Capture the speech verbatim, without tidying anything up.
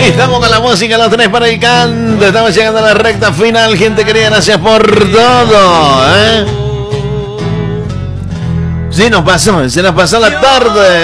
Estamos con la música, los tres para el canto. Estamos llegando a la recta final, gente querida. Gracias por todo, ¿eh? Sí, nos pasó, se nos pasó la tarde.